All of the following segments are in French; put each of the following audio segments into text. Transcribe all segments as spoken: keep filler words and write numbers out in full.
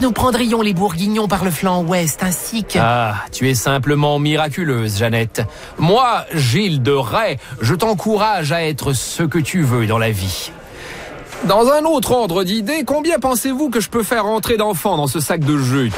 Nous prendrions les Bourguignons par le flanc ouest, ainsi que... Ah, tu es simplement miraculeuse, Jeannette. Moi, Gilles de Rais, je t'encourage à être ce que tu veux dans la vie. Dans un autre ordre d'idées, combien pensez-vous que je peux faire entrer d'enfants dans ce sac de jute?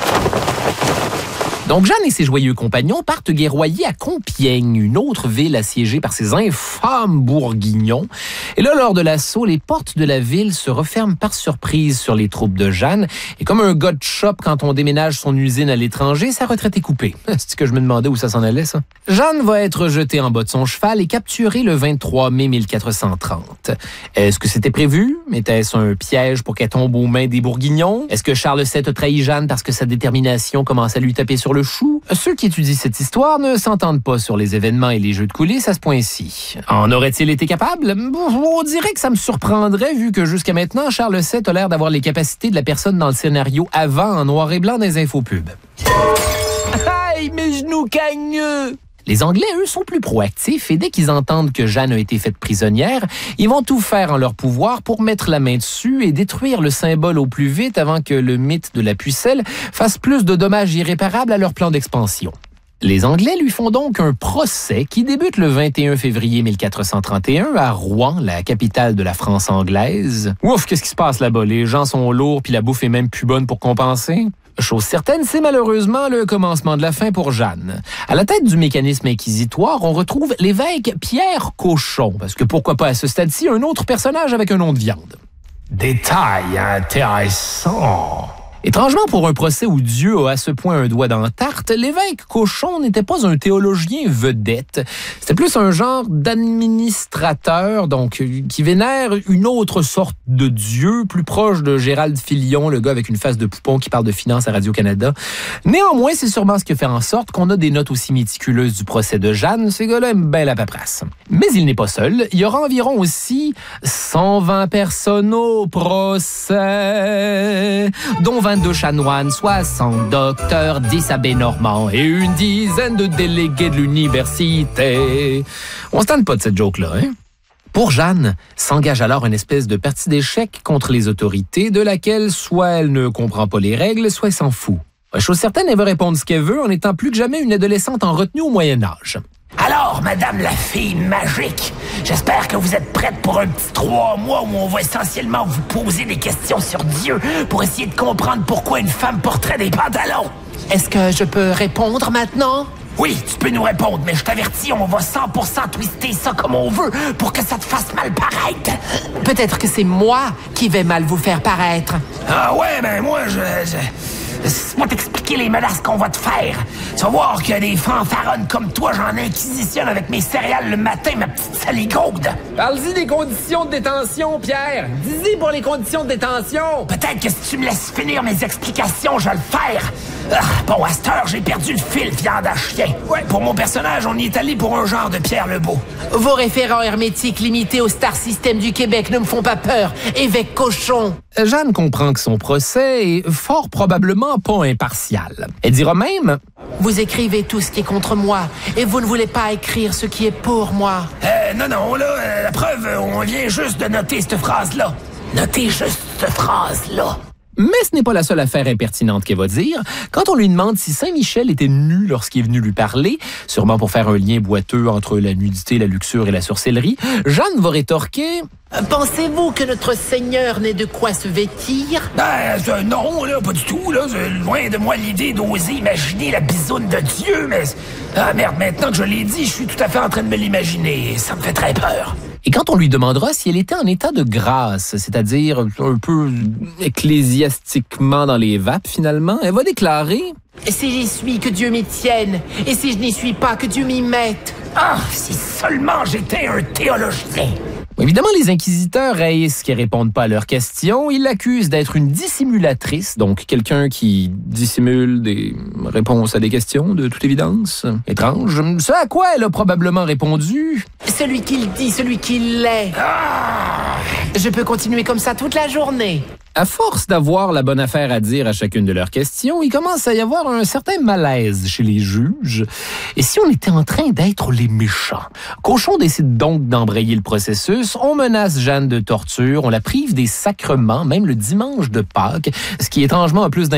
Donc, Jeanne et ses joyeux compagnons partent guerroyer à Compiègne, une autre ville assiégée par ces infâmes Bourguignons. Et là, lors de l'assaut, les portes de la ville se referment par surprise sur les troupes de Jeanne. Et comme un gars de shop, quand on déménage son usine à l'étranger, sa retraite est coupée. C'est que je me demandais où ça s'en allait, ça. Jeanne va être jetée en bas de son cheval et capturée le vingt-trois mai mille quatre cent trente. Est-ce que c'était prévu? Était-ce un piège pour qu'elle tombe aux mains des Bourguignons? Est-ce que Charles sept a trahi Jeanne parce que sa détermination commence à lui taper sur le chou? Ceux qui étudient cette histoire ne s'entendent pas sur les événements et les jeux de coulisses à ce point-ci. En aurait-il été capable? On dirait que ça me surprendrait vu que jusqu'à maintenant, Charles sept a l'air d'avoir les capacités de la personne dans le scénario avant en noir et blanc des infopubs. Aïe, mes genoux cagneux! Les Anglais, eux, sont plus proactifs et dès qu'ils entendent que Jeanne a été faite prisonnière, ils vont tout faire en leur pouvoir pour mettre la main dessus et détruire le symbole au plus vite avant que le mythe de la pucelle fasse plus de dommages irréparables à leur plan d'expansion. Les Anglais lui font donc un procès qui débute le vingt et un février mille quatre cent trente et un à Rouen, la capitale de la France anglaise. Ouf, qu'est-ce qui se passe là-bas? Les gens sont lourds puis la bouffe est même plus bonne pour compenser. Chose certaine, c'est malheureusement le commencement de la fin pour Jeanne. À la tête du mécanisme inquisitoire, on retrouve l'évêque Pierre Cochon, parce que pourquoi pas à ce stade-ci un autre personnage avec un nom de viande. Détail intéressant. Étrangement, pour un procès où Dieu a à ce point un doigt dans la tarte, l'évêque Cochon n'était pas un théologien vedette. C'était plus un genre d'administrateur, donc qui vénère une autre sorte de Dieu, plus proche de Gérald Filion, le gars avec une face de poupon qui parle de finance à Radio-Canada. Néanmoins, c'est sûrement ce qui fait en sorte qu'on a des notes aussi méticuleuses du procès de Jeanne. Ces gars-là aiment bien la paperasse. Mais il n'est pas seul. Il y aura environ aussi cent vingt personnes au procès, dont vingt-deux chanoines, soixante docteurs, dix abbés normands et une dizaine de délégués de l'université. On se tente pas de cette joke-là, hein? Pour Jeanne, s'engage alors une espèce de partie d'échecs contre les autorités de laquelle soit elle ne comprend pas les règles, soit elle s'en fout. Chose certaine, elle veut répondre ce qu'elle veut en étant plus que jamais une adolescente en retenue au Moyen-Âge. Alors, madame la fille magique, j'espère que vous êtes prête pour un petit trois mois où on va essentiellement vous poser des questions sur Dieu pour essayer de comprendre pourquoi une femme porterait des pantalons. Est-ce que je peux répondre maintenant? Oui, tu peux nous répondre, mais je t'avertis, on va cent pour cent twister ça comme on veut pour que ça te fasse mal paraître. Peut-être que c'est moi qui vais mal vous faire paraître. Ah ouais, ben moi, je... je... Laisse-moi t'expliquer les menaces qu'on va te faire. Tu vas voir qu'il y a des fanfaronnes comme toi, j'en inquisitionne avec mes céréales le matin, ma petite saligaude. Parle-y des conditions de détention, Pierre. Dis-y pour les conditions de détention. Peut-être que si tu me laisses finir mes explications, je vais le faire. Ah, bon, à cette heure, j'ai perdu le fil, viande à chien. Ouais, pour mon personnage, on y est allé pour un genre de Pierre Lebeau. Vos référents hermétiques limités au Star System du Québec ne me font pas peur, évêque Cochon. Jeanne comprend que son procès est fort probablement pas impartial. Elle dira même... Vous écrivez tout ce qui est contre moi et vous ne voulez pas écrire ce qui est pour moi. Euh, non, non, là, euh, la preuve, on vient juste de noter cette phrase-là. Notez juste cette phrase-là. Mais ce n'est pas la seule affaire impertinente qu'elle va dire. Quand on lui demande si Saint-Michel était nu lorsqu'il est venu lui parler, sûrement pour faire un lien boiteux entre la nudité, la luxure et la sorcellerie, Jeanne va rétorquer... Pensez-vous que notre Seigneur n'ait de quoi se vêtir? Ben, euh, non, là, pas du tout, là. C'est loin de moi l'idée d'oser imaginer la bisoune de Dieu, mais... Ah, merde, maintenant que je l'ai dit, je suis tout à fait en train de me l'imaginer. Ça me fait très peur. Et quand on lui demandera si elle était en état de grâce, c'est-à-dire un peu ecclésiastiquement dans les vapes, finalement, elle va déclarer... Si j'y suis, que Dieu m'y tienne. Et si je n'y suis pas, que Dieu m'y mette. Ah, si seulement j'étais un théologien. Évidemment, les inquisiteurs haïssent qu'ils répondent pas à leurs questions. Ils l'accusent d'être une dissimulatrice, donc quelqu'un qui dissimule des réponses à des questions, de toute évidence. Étrange. Ce à quoi elle a probablement répondu... Celui qui le dit, celui qui l'est. Ah! Je peux continuer comme ça toute la journée. À force d'avoir la bonne affaire à dire à chacune de leurs questions, il commence à y avoir un certain malaise chez les juges. Et si on était en train d'être les méchants? Cochon décide donc d'embrayer le processus. On menace Jeanne de torture, on la prive des sacrements, même le dimanche de Pâques, ce qui étrangement a plus